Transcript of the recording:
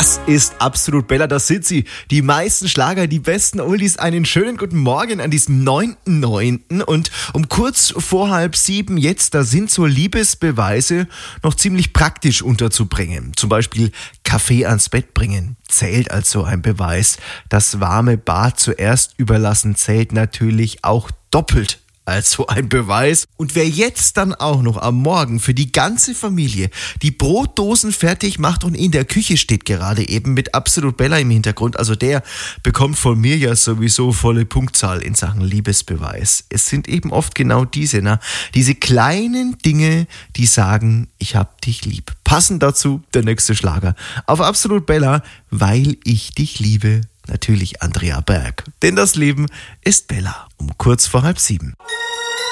Das ist absolut Bella, das sind sie. Die meisten Schlager, die besten Oldies. Einen schönen guten Morgen an diesem 9.9. Und um kurz vor 6:30 jetzt, da sind so Liebesbeweise noch ziemlich praktisch unterzubringen. Zum Beispiel Kaffee ans Bett bringen zählt als so ein Beweis. Das warme Bad zuerst überlassen zählt natürlich auch doppelt als so ein Beweis. Und wer jetzt dann auch noch am Morgen für die ganze Familie die Brotdosen fertig macht und in der Küche steht gerade eben mit Absolut Bella im Hintergrund, also der bekommt von mir ja sowieso volle Punktzahl in Sachen Liebesbeweis. Es sind eben oft genau diese kleinen Dinge, die sagen, ich hab dich lieb. Passend dazu der nächste Schlager auf Absolut Bella, weil ich dich liebe. Natürlich Andrea Berg. Denn das Leben ist Bella. Um kurz vor 6:30.